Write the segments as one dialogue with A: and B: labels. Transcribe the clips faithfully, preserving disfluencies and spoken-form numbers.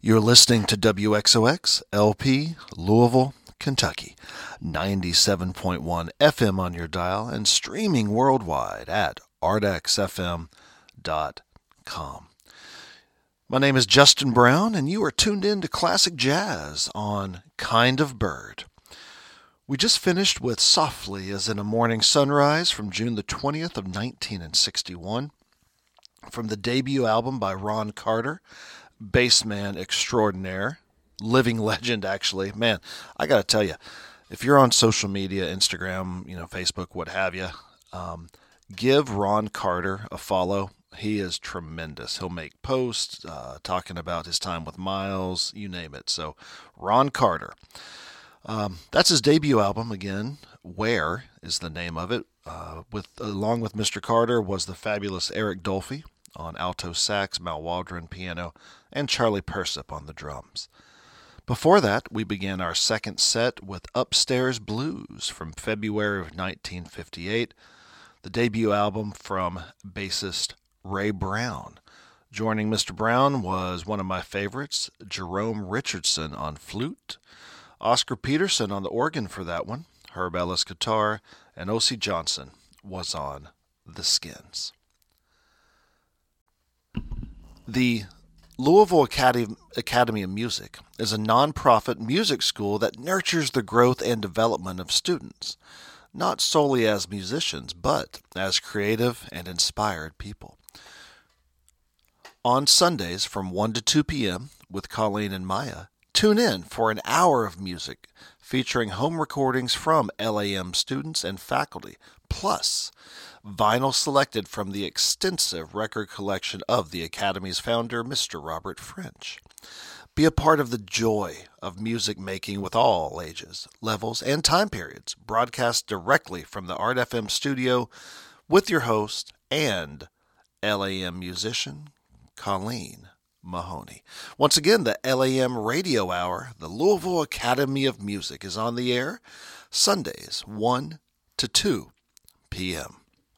A: You're listening to W X O X L P, Louisville, Kentucky, ninety-seven point one F M on your dial and streaming worldwide at ardex f m dot com. My name is Justin Brown, and you are tuned in to classic jazz on Kind of Bird. We just finished with Softly as in a Morning Sunrise from June the twentieth of nineteen sixty-one, from the debut album by Ron Carter, bassman extraordinaire, living legend actually. Man, I gotta tell you, if you're on social media, Instagram, you know, Facebook, what have you, um, give Ron Carter a follow. He is tremendous. He'll make posts uh, talking about his time with Miles, you name it. So, Ron Carter. Um, that's his debut album again. Where is the name of it? Uh, with along with Mister Carter was the fabulous Eric Dolphy on alto sax, Mal Waldron piano, and Charlie Persip on the drums. Before that, we began our second set with Upstairs Blues from February of nineteen fifty-eight, the debut album from bassist Ray Brown. Joining Mister Brown was one of my favorites, Jerome Richardson on flute, Oscar Peterson on the organ for that one, Herb Ellis guitar, and O C Johnson was on the Skins. The Louisville Academy, Academy of Music is a nonprofit music school that nurtures the growth and development of students, not solely as musicians, but as creative and inspired people. On Sundays from one to two p.m. with Colleen and Maya, tune in for an hour of music featuring home recordings from L A M students and faculty, plus vinyl selected from the extensive record collection of the Academy's founder, Mister Robert French. Be a part of the joy of music making with all ages, levels, and time periods, broadcast directly from the Art F M studio with your host and L A M musician, Colleen Mahoney. Once again, the L A M Radio Hour, the Louisville Academy of Music, is on the air Sundays, one to two p.m.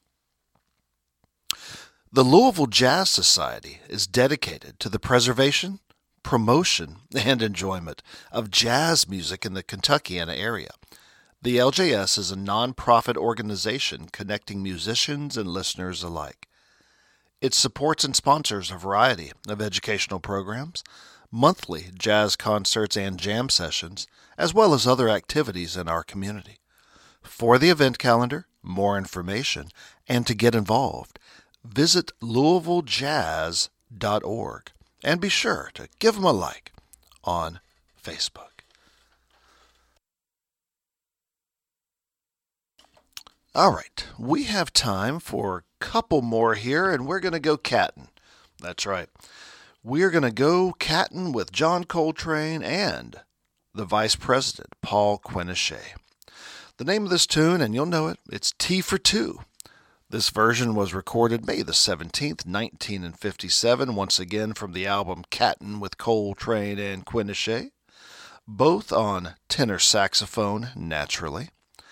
A: The Louisville Jazz Society is dedicated to the preservation, promotion, and enjoyment of jazz music in the Kentuckiana area. The L J S is a nonprofit organization connecting musicians and listeners alike. It supports and sponsors a variety of educational programs, monthly jazz concerts and jam sessions, as well as other activities in our community. For the event calendar, more information, and to get involved, visit louisville jazz dot org and be sure to give them a like on Facebook. All right, we have time for a couple more here, and we're going to go cattin'. That's right. We're going to go cattin' with John Coltrane and the Vice President, Paul Quinichette. The name of this tune, and you'll know it, it's Tea for Two. This version was recorded May the seventeenth, nineteen fifty-seven, once again from the album Cattin' with Coltrane and Quinichette, both on tenor saxophone, naturally.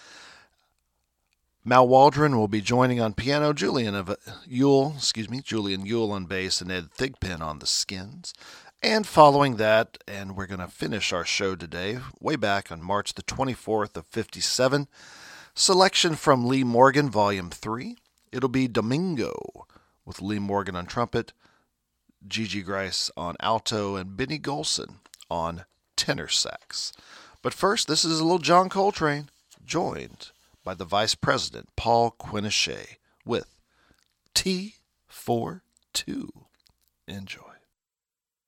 A: Mal Waldron will be joining on piano, Julian Yule, excuse me, Julian Yule on bass, and Ed Thigpen on the Skins. And following that, and we're going to finish our show today, way back on March the twenty-fourth of fifty-seven, selection from Lee Morgan, Volume three. It'll be Domingo, with Lee Morgan on trumpet, Gigi Grice on alto, and Benny Golson on tenor sax. But first, this is a little John Coltrane, joined by the Vice President, Paul Quinichette, with Tea for Two. Enjoy.